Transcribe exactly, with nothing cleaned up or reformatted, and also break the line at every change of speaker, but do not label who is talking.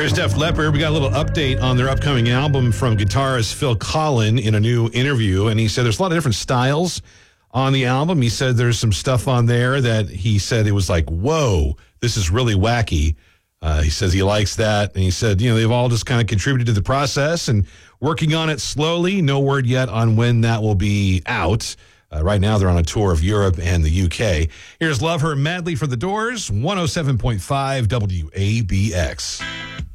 There's Def Leppard. We got a little update on their upcoming album from guitarist Phil Collen in a new interview, and he said there's a lot of different styles on the album. He said there's some stuff on there that he said it was like, whoa, this is really wacky. Uh, he says he likes that, and he said, you know, they've all just kind of contributed to the process and working on it slowly. No word yet on when that will be out. Uh, right now, they're on a tour of Europe and the U K. Here's Love Her Madly for The Doors, one oh seven point five W A B X.